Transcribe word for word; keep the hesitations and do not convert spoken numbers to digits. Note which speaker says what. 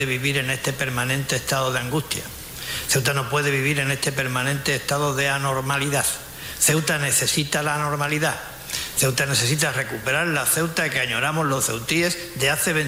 Speaker 1: vivir en este permanente estado de angustia. Ceuta no puede vivir en este permanente estado de anormalidad. Ceuta necesita la normalidad. Ceuta necesita recuperar la Ceuta que añoramos los ceutíes de hace veinte